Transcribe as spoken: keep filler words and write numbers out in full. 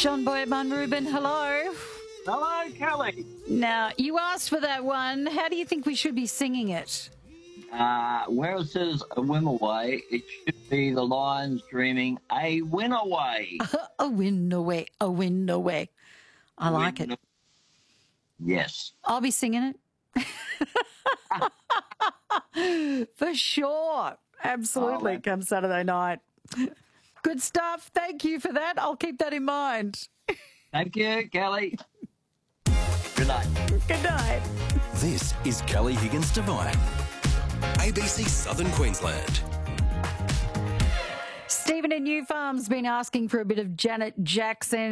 John Boyman Rubin, hello. Hello, Kelly. Now, you asked for that one. How do you think we should be singing it? Uh, where it says a win away, it should be the Lions dreaming a win away. A win away, a win away. I like Win- it. Yes. I'll be singing it. For sure. Absolutely. Oh, Come Saturday night. Good stuff. Thank you for that. I'll keep that in mind. Thank you, Kelly. Good night. Good night. This is Kelly Higgins Devine, A B C Southern Queensland. Stephen in New Farm's been asking for a bit of Janet Jackson.